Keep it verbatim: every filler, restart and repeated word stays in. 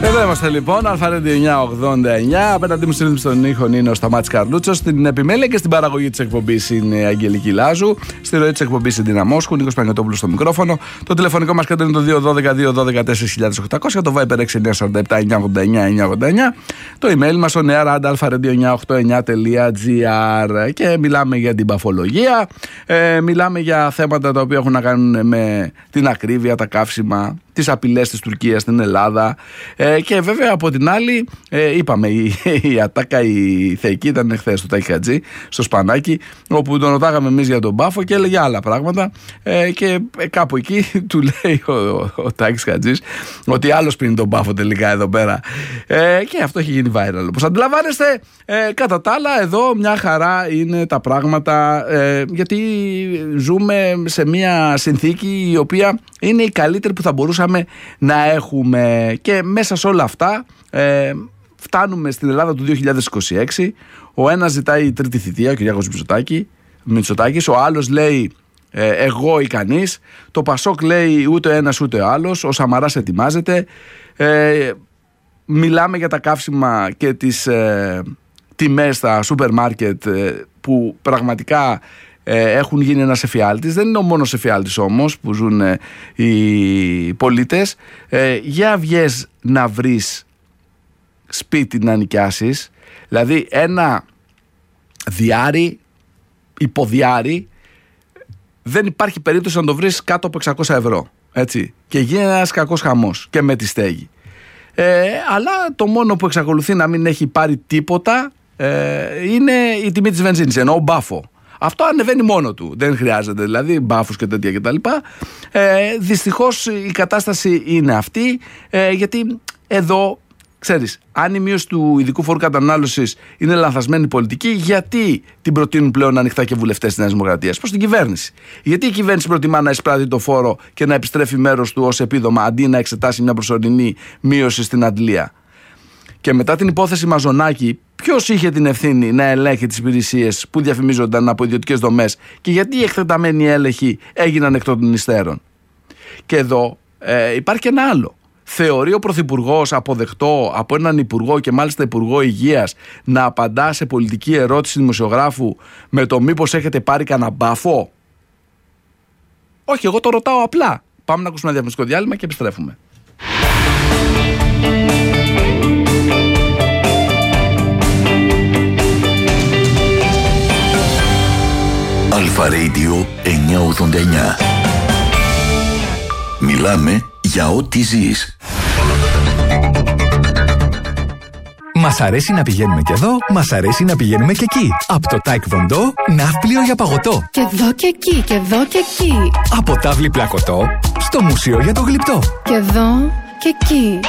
Εδώ είμαστε λοιπόν, Αλφαρέντιο εννιακόσια ογδόντα εννιά. Απέναντί μου στη ρύθμιση των ήχων είναι ο Σταμάτης Καρλούτσος. Στην επιμέλεια και στην παραγωγή της εκπομπής είναι η Αγγελική Λάζου. Στη ροή της εκπομπής είναι η Ντίνα Μόσχου, Νίκος Παναγιωτόπουλος στο μικρόφωνο. Το τηλεφωνικό μας κέντρο είναι το δύο ένα δύο, δύο ένα τέσσερα χιλιάδες οκτακόσια. Το Viber έξι εννιά τέσσερα επτά εννιά ογδόντα εννιά εννιά ογδόντα εννιά. Το email μας on air at alpharedio εννιακόσια ογδόντα εννιά τελεία gr. Και μιλάμε για την παφολογία. Ε, μιλάμε για θέματα τα οποία έχουν να κάνουν με την ακρίβεια, τα καύσιμα, τις απειλές της Τουρκίας στην Ελλάδα. Ε, και βέβαια από την άλλη, ε, είπαμε, η, η ατάκα η θεϊκή ήταν χθες στο Τάκη Χατζή, στο Σπανάκι, όπου τον ρωτάγαμε εμείς για τον Μπάφο και έλεγε άλλα πράγματα. Ε, και ε, κάπου εκεί του λέει ο, ο, ο Τάκης Χατζής ότι άλλος πίνει τον Μπάφο τελικά εδώ πέρα. Ε, και αυτό έχει γίνει viral. Όπως αντιλαμβάνεστε, ε, κατά τα άλλα, εδώ μια χαρά είναι τα πράγματα, ε, γιατί ζούμε σε μια συνθήκη η οποία είναι η καλύτερη που θα μπορούσαμε να έχουμε. Και μέσα σε όλα αυτά ε, φτάνουμε στην Ελλάδα του δύο χιλιάδες είκοσι έξι. Ο ένας ζητάει η τρίτη θητεία, ο Κυριάκος Μητσοτάκης. Ο άλλος λέει ε, εγώ ή κανείς. Το Πασόκ λέει ούτε ένας ούτε ο άλλος. Ο Σαμαράς ετοιμάζεται. ε, Μιλάμε για τα καύσιμα και τις ε, τιμές στα σούπερ μάρκετ ε, που πραγματικά Ε, έχουν γίνει ένας εφιάλτης. Δεν είναι ο μόνος εφιάλτης όμως που ζουν ε, οι πολίτες. ε, Για βγες να βρεις σπίτι να νοικιάσεις. Δηλαδή ένα διάρρη, υποδιάρρη, δεν υπάρχει περίπτωση να το βρεις κάτω από εξακόσια ευρώ, έτσι. Και γίνει ένας κακός χαμός και με τη στέγη. ε, Αλλά το μόνο που εξακολουθεί να μην έχει πάρει τίποτα ε, είναι η τιμή της βενζίνης, εννοώ μπάφο. Αυτό ανεβαίνει μόνο του. Δεν χρειάζεται δηλαδή μπάφους και τέτοια κτλ. Ε, δυστυχώς η κατάσταση είναι αυτή, ε, γιατί εδώ, ξέρεις, αν η μείωση του ειδικού φόρου κατανάλωσης είναι λανθασμένη πολιτική, γιατί την προτείνουν πλέον ανοιχτά και βουλευτές της Νέας Δημοκρατίας? Προς την κυβέρνηση. Γιατί η κυβέρνηση προτιμά να εισπράττει το φόρο και να επιστρέφει μέρος του ως επίδομα, αντί να εξετάσει μια προσωρινή μείωση στην αντλία? Και μετά την υπόθεση Μαζονάκη, ποιος είχε την ευθύνη να ελέγχει τις υπηρεσίες που διαφημίζονταν από ιδιωτικές δομές και γιατί οι εκτεταμένοι έλεγχοι έγιναν εκ των υστέρων? Και εδώ ε, υπάρχει και ένα άλλο. Θεωρεί ο Πρωθυπουργός αποδεκτό από έναν Υπουργό, και μάλιστα Υπουργό Υγείας, να απαντά σε πολιτική ερώτηση δημοσιογράφου με το μήπως έχετε πάρει κανένα μπάφο? Όχι, εγώ το ρωτάω απλά. Πάμε να ακούσουμε ένα διαφημιστικό διάλειμμα και επιστρέφουμε. Αλφαρέντιο εννιακόσια ογδόντα εννιά. Μιλάμε για ό,τι ζεις. Μας αρέσει να πηγαίνουμε και εδώ, μας αρέσει να πηγαίνουμε και εκεί. Από το Taekwondo, ναύπλιο για παγωτό. Και εδώ και εκεί, και εδώ και εκεί. Από τάβλη πλακωτό, στο μουσείο για το γλυπτό. Και εδώ και εκεί.